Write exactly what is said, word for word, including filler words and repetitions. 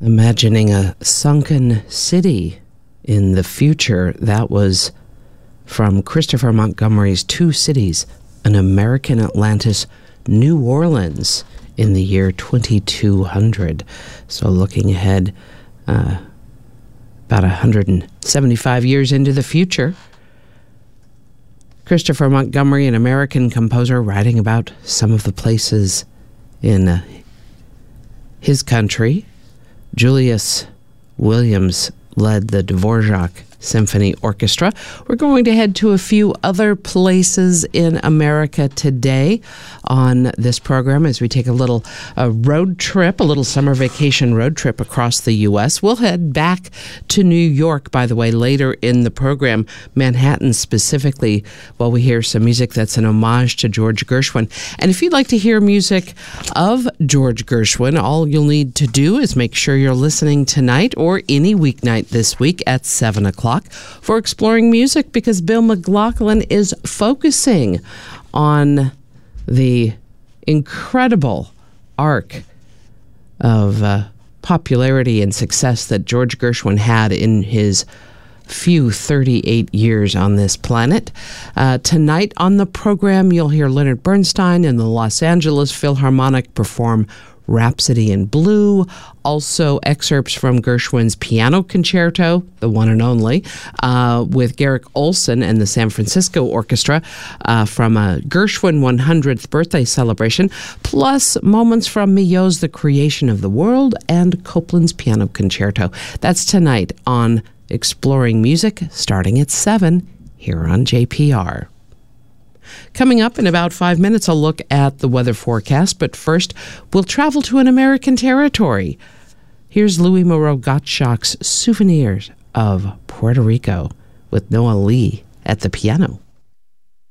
Imagining a sunken city in the future. That was from Christopher Montgomery's Two Cities, An American Atlantis, New Orleans in the year twenty-two hundred. So looking ahead uh, about one hundred seventy-five years into the future. Christopher Montgomery, an American composer, writing about some of the places in uh, his country. Julius Williams led the Dvorak Symphony Orchestra. We're going to head to a few other places in America today on this program as we take a little uh, road trip, a little summer vacation road trip across the U S. We'll head back to New York, by the way, later in the program, Manhattan specifically, while we hear some music that's an homage to George Gershwin. And if you'd like to hear music of George Gershwin, all you'll need to do is make sure you're listening tonight or any weeknight this week at seven o'clock. For Exploring Music, because Bill McLaughlin is focusing on the incredible arc of uh, popularity and success that George Gershwin had in his few thirty-eight years on this planet. Uh, tonight on the program, you'll hear Leonard Bernstein and the Los Angeles Philharmonic perform Rhapsody in Blue, also excerpts from Gershwin's Piano Concerto, the one and only, uh, with Garrick Olson and the San Francisco Orchestra uh, from a Gershwin one hundredth birthday celebration, plus moments from Milhaud's The Creation of the World and Copland's Piano Concerto. That's tonight on Exploring Music, starting at seven here on J P R. Coming up in about five minutes, I'll look at the weather forecast, but first, we'll travel to an American territory. Here's Louis Moreau Gottschalk's Souvenirs of Puerto Rico with Noah Lee at the piano.